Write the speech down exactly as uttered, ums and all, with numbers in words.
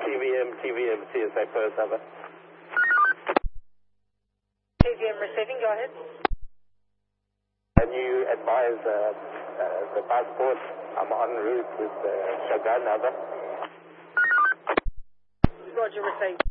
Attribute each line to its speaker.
Speaker 1: T V M, T V M, C S A first, over.
Speaker 2: T V M receiving, go ahead.
Speaker 1: Can you advise uh, uh, the passport? I'm en route with uh, Shogun, over.
Speaker 2: Roger, received.